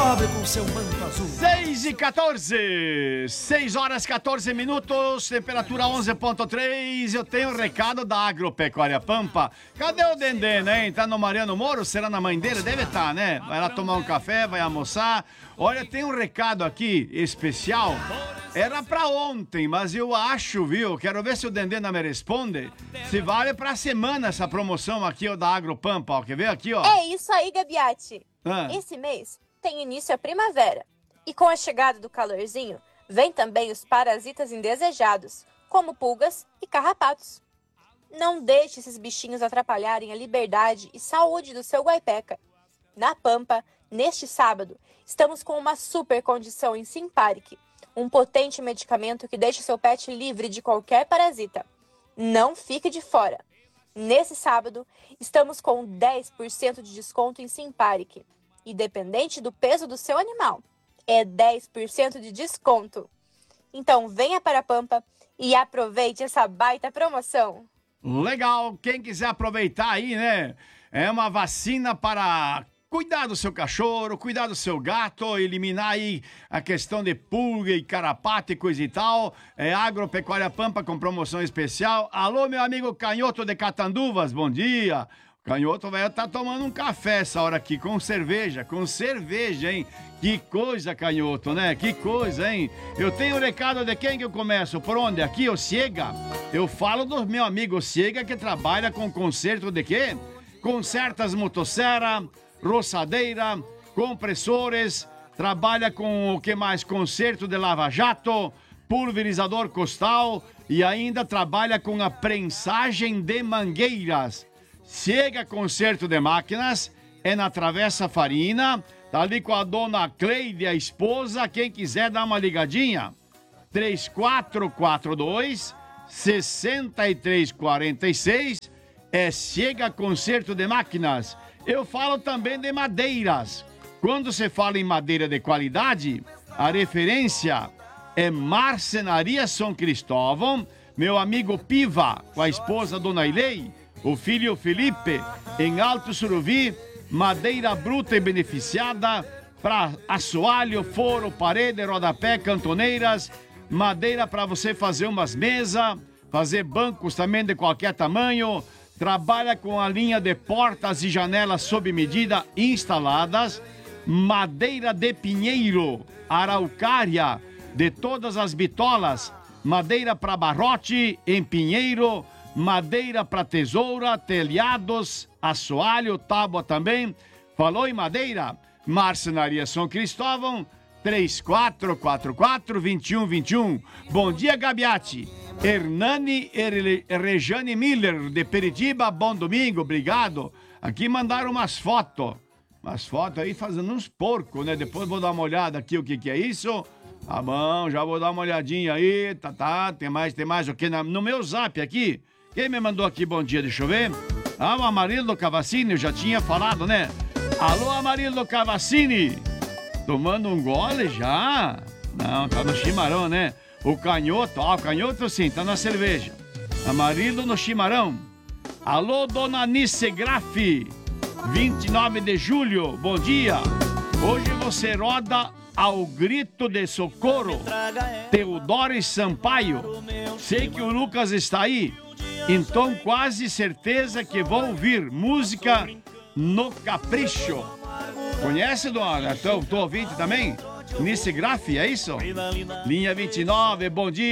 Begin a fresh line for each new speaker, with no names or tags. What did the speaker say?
sobe com seu manto azul.
6h14, 6 horas 14 minutos, temperatura 11,3. Eu tenho um recado da Agropecuária Pampa. Cadê o Dendê, né? Tá no Mariano Moro? Será na mãe dele? Deve estar, né? Vai lá tomar um café, vai almoçar. Olha, tem um recado aqui especial. Era pra ontem, mas eu acho, viu? Quero ver se o Dendê não me responde. Se vale pra semana essa promoção aqui, ó, da Agropampa, ó. Quer ver aqui, ó?
É isso aí, Gabiati.
Ah.
Esse mês tem início a primavera. E com a chegada do calorzinho, vem também os parasitas indesejados, como pulgas e carrapatos. Não deixe esses bichinhos atrapalharem a liberdade e saúde do seu guaipeca. Na Pampa, neste sábado, estamos com uma super condição em Simparic, um potente medicamento que deixa seu pet livre de qualquer parasita. Não fique de fora. Nesse sábado, estamos com 10% de desconto em Simparic. Independente do peso do seu animal, é 10% de desconto. Então venha para a Pampa e aproveite essa baita promoção.
Legal, quem quiser aproveitar aí, né? É uma vacina para cuidar do seu cachorro, cuidar do seu gato, eliminar aí a questão de pulga e carrapato e coisa e tal. É Agropecuária Pampa com promoção especial. Alô, meu amigo Canhoto de Catanduvas, bom dia. Canhoto vai estar tomando um café essa hora aqui, com cerveja, hein? Que coisa, Canhoto, né? Que coisa, hein? Eu tenho um recado de quem que eu começo? Por onde? Aqui, o Ciega. Eu falo do meu amigo Ciega, que trabalha com conserto de quê? Consertas motosserra, roçadeira, compressores, trabalha com o que mais? Conserto de lava-jato, pulverizador costal e ainda trabalha com a prensagem de mangueiras. Chega conserto de máquinas, é na Travessa Farina, tá ali com a dona Cleide, a esposa, quem quiser dar uma ligadinha, 3442-6346, é Chega Conserto de Máquinas. Eu falo também de madeiras. Quando você fala em madeira de qualidade, a referência é Marcenaria São Cristóvão, meu amigo Piva, com a esposa Dona Ilei, o filho Felipe, em Alto Suruvi, madeira bruta e beneficiada para assoalho, foro, parede, rodapé, cantoneiras, madeira para você fazer umas mesas, fazer bancos também de qualquer tamanho, trabalha com a linha de portas e janelas sob medida instaladas, madeira de pinheiro, araucária, de todas as bitolas, madeira para barrote em pinheiro, madeira para tesoura, telhados, assoalho, tábua também. Falou em madeira? Marcenaria São Cristóvão, 3444-2121. Bom dia, Gabiati. Hernani e Rejane Miller, de Peritiba, bom domingo, obrigado. Aqui mandaram umas fotos aí fazendo uns porcos, né? Depois vou dar uma olhada aqui o que é isso. Tá bom, já vou dar uma olhadinha aí, tem mais o que no meu zap aqui. Quem me mandou aqui bom dia, deixa eu ver. Ah, o Amarildo Cavassini, eu já tinha falado, né? Alô, Amarildo Cavassini. Tomando um gole já? Não, tá no chimarrão, né? O Canhoto, o Canhoto sim, tá na cerveja. Amarildo no chimarrão. Alô, Dona Nice Graff, 29 de julho, bom dia. Hoje você roda ao grito de socorro, Teodoro Sampaio. Sei que o Lucas está aí. Então, quase certeza que vou ouvir música no Capricho. Conhece, dona? Tô ouvinte também? Nice Graff, é isso? Linha 29, bom dia.